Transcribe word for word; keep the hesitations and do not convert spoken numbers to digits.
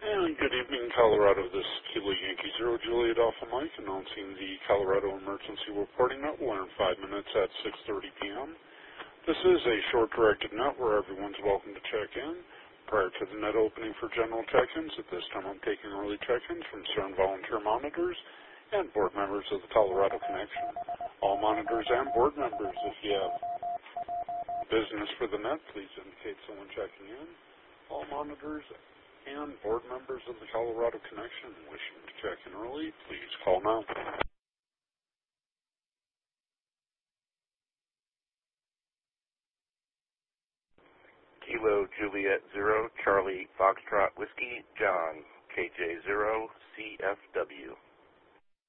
And good evening, Colorado. This is Kilo Yankee Zero, Juliet Alpha Mike, announcing the Colorado Emergency Reporting Net. We'll learn five minutes at six thirty p m This is a short directed net where everyone's welcome to check in. Prior to the net opening for general check-ins, at this time I'm taking early check-ins from CERN volunteer monitors and board members of the Colorado Connection. All monitors and board members, if you have business for the net, please indicate someone checking in. All monitors and board members of the Colorado Connection wishing to check in early, please call now. Kilo Juliet Zero, Charlie Foxtrot Whiskey, John, K J Zero, C F W.